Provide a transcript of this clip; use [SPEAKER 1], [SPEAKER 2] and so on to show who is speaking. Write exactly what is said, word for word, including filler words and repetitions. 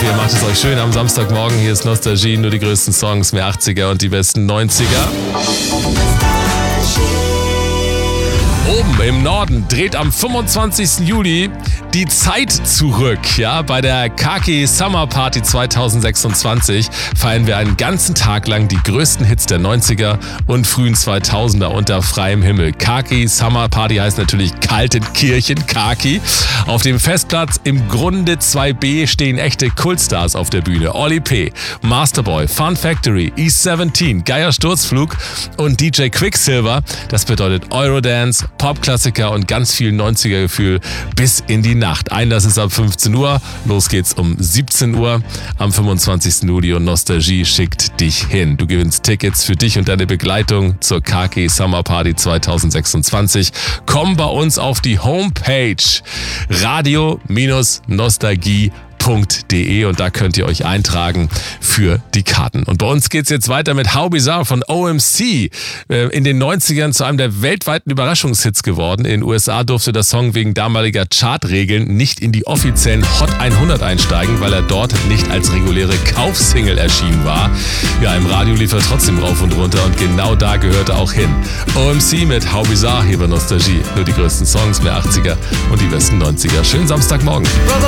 [SPEAKER 1] Ihr macht es euch schön am Samstagmorgen. Hier ist Nostalgie, nur die größten Songs, mehr achtziger und die besten neunziger. Oben im Norden dreht am fünfundzwanzigsten Juli die Zeit zurück. Ja, bei der Kaki Summer Party zweitausendsechsundzwanzig feiern wir einen ganzen Tag lang die größten Hits der neunziger und frühen zweitausender unter freiem Himmel. Kaki Summer Party heißt natürlich Kaltenkirchen, Kaki. Auf dem Festplatz im Grunde zwei B stehen echte Kultstars auf der Bühne. Oli P., Masterboy, Fun Factory, E siebzehn, Geier Sturzflug und D J Quicksilver. Das bedeutet Eurodance, Popklassiker und ganz viel neunziger-Gefühl bis in die Nacht. Einlass ist ab fünfzehn Uhr, los geht's um siebzehn Uhr am fünfundzwanzigsten Juli und Nostalgie schickt dich hin. Du gewinnst Tickets für dich und deine Begleitung zur Kaki Summer Party zweitausendsechsundzwanzig. Komm bei uns auf die Homepage radio Nostalgie punkt de und da könnt ihr euch eintragen für die Karten. Und bei uns geht's jetzt weiter mit How Bizarre von O M C. In den neunzigern zu einem der weltweiten Überraschungshits geworden. In den U S A durfte der Song wegen damaliger Chartregeln nicht in die offiziellen Hot hundert einsteigen, weil er dort nicht als reguläre Kaufsingle erschienen war. Ja, im Radio lief er trotzdem rauf und runter und genau da gehört er auch hin. O M C mit How Bizarre hier bei Nostalgie. Nur die größten Songs, mehr achtziger und die besten neunziger. Schönen Samstagmorgen.